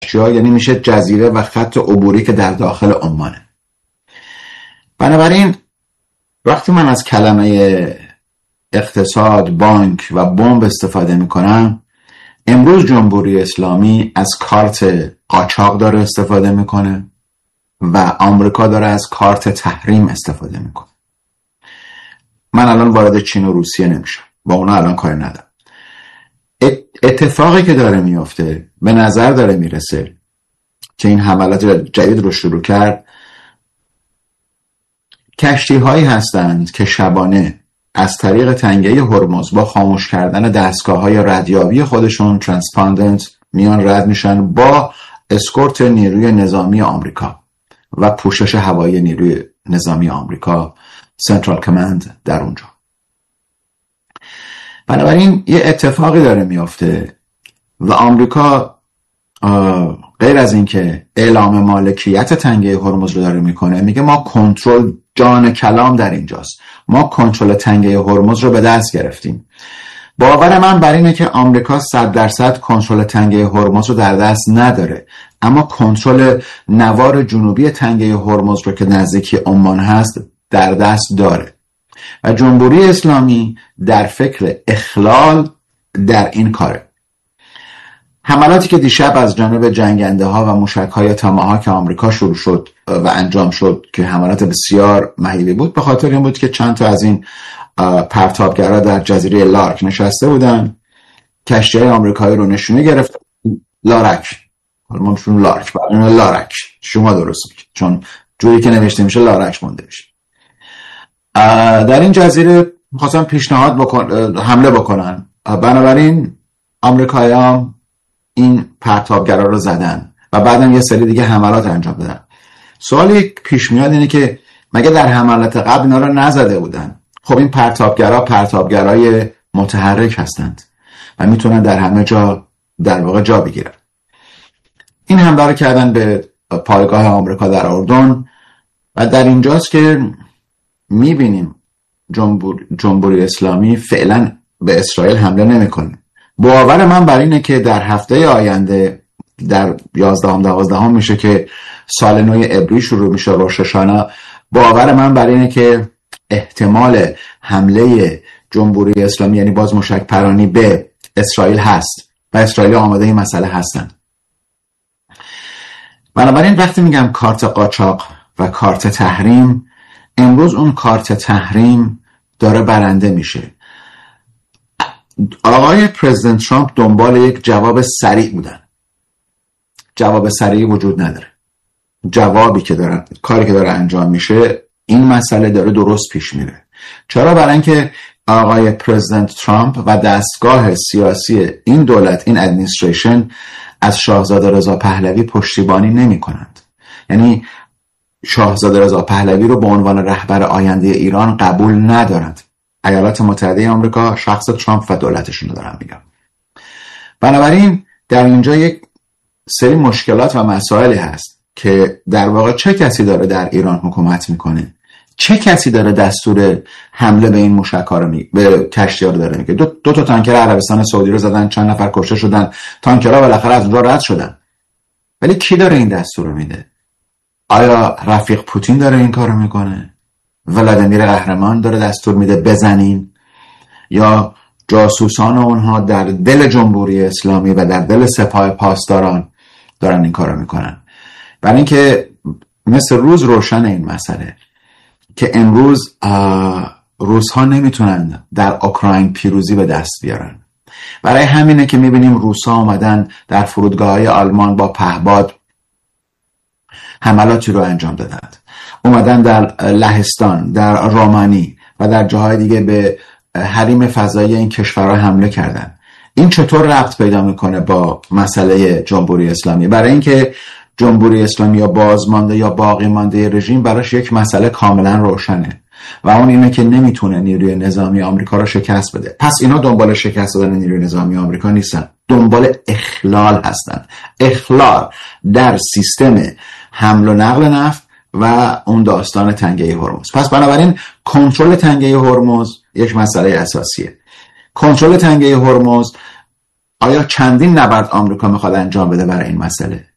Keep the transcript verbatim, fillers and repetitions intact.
کشتی‌ها، یعنی میشه جزیره و خط عبوری که در داخل عمانه. بنابراین وقتی من از کلمه اقتصاد، بانک و بمب استفاده میکنم، امروز جمهوری اسلامی از کارت قاچاق داره استفاده میکنه و آمریکا داره از کارت تحریم استفاده میکنه. من الان وارد چین و روسیه نمیشم، با اونا الان کاری ندارم. اتفاقی که داره میفته به نظر داره میرسه که این حملات جدید رو شروع کرد، کشتی هایی هستند که شبانه از طریق تنگه هرمز با خاموش کردن دستگاه های ردیابی خودشون ترانسپاندنت میان رد میشن با اسکورت نیروی نظامی آمریکا و پوشش هوایی نیروی نظامی آمریکا، سنترال کماند در اونجا. بنابراین یه اتفاقی داره میافته و آمریکا غیر از این که اعلام مالکیت تنگه هرمز رو داره میکنه، میگه ما کنترل، جان کلام در اینجاست، ما کنترل تنگه هرمز رو به دست گرفتیم. باور من بر اینه که آمریکا صد درصد کنترل تنگه هرمز رو در دست نداره، اما کنترل نوار جنوبی تنگه هرمز رو که نزدیکی عمان هست در دست داره و جمهوری اسلامی در فکر اخلال در این کاره. حملاتی که دیشب از جانب جنگنده ها و موشک های تاماهاک آمریکا شروع شد و انجام شد که حملات بسیار مهیبی بود، به خاطر این بود که چند تا از این پرتابگرا در جزیره لارک نشسته بودن، کشتی های آمریکایی رو نشونه گرفت. لارک، ما میشون لارک، برای لارک شما درست میگید، چون جوری که نوشته میشه لارک مونده میشه. در این جزیره میخواستن پیشنهاد بکن، حمله بکنن، بنابراین آمریکایی‌ها این پرتابگرا رو زدن و بعدم یه سری دیگه حملات انجام دادن. سوالی پیش میاد اینه که مگه در حملات قبل اینا رو نزده بودن؟ خب این پرتابگرا پرتابگرای متحرک هستند و میتونن در همه جا در واقع جا بگیرن. این حمله رو کردن به پایگاه آمریکا در اردن و در اینجاست که میبینیم جمهور جمهوری اسلامی فعلا به اسرائیل حمله نمیکنه. باور من بر اینه که در هفته آینده در یازدهم دوازدهم میشه که سال نو عبری شروع میشه، روش هاشانا. باور من بر اینه که احتمال حمله جمهوری اسلامی یعنی باز موشک پرانی به اسرائیل هست و اسرائیل آماده این مسئله هستن. بنابراین وقتی میگم کارت قاچاق و کارت تحریم، امروز اون کارت تحریم داره برنده میشه. آقای پرزیدنت ترامپ دنبال یک جواب سریع بودن. جواب سریع وجود نداره. جوابی که داره، کاری که داره انجام میشه، این مسئله داره درست پیش میره. چرا؟ برای اینکه آقای پرزیدنت ترامپ و دستگاه سیاسی این دولت، این ادمنستریشن، از شاهزاده رضا پهلوی پشتیبانی نمی کنند. یعنی شاهزاده رضا پهلوی رو به عنوان رهبر آینده ایران قبول ندارند. ایالات متحده آمریکا، شخص ترامپ و دولتشون رو دارم میگم. بنابراین در اینجا یک سری مشکلات و مسائلی هست که در واقع چه کسی داره در ایران حکومت میکنه، چه کسی داره دستور حمله به این موشک‌ها رو می... به کشتی‌ها رو داره میگه. دو, دو تا تانکر عربستان سعودی رو زدن، چند نفر کشته شدن، تانکرها بالاخره از اونجا رد شدن. ولی کی داره این دستور رو میده؟ آیا رفیق پوتین داره این کارو میکنه؟ ولادیمیر قهرمان داره دستور میده بزنین؟ یا جاسوسان اونها در دل جمهوری اسلامی و در دل سپاه پاسداران دارن این کارو میکنن؟ برای اینکه مثل روز روشن این مسئله که امروز روس‌ها نمیتونن در اوکراین پیروزی به دست بیارن. برای همینه که میبینیم روس‌ها اومدن در فرودگاه‌های آلمان با پهباد حملاتی رو انجام دادند، اومدن در لهستان، در رومانی و در جاهای دیگه به حریم فضایی این کشورها حمله کردن. این چطور ربط پیدا میکنه با مسئله جمهوری اسلامی؟ برای اینکه جمهوری اسلامی یا بازمانده یا باقی مانده رژیم براش یک مسئله کاملا روشنه و اون اینه که نمیتونه نیروی نظامی آمریکا رو شکست بده. پس اینا دنبال شکست دادن نیروی نظامی آمریکا نیستن، دنبال اخلال هستن. اخلال در سیستم حمل و نقل نفت و اون داستان تنگه هرمز. پس بنابراین کنترل تنگه هرمز یک مسئله اساسیه. کنترل تنگه هرمز، آیا چندین نبرد آمریکا میخواد انجام بده برای این مسئله؟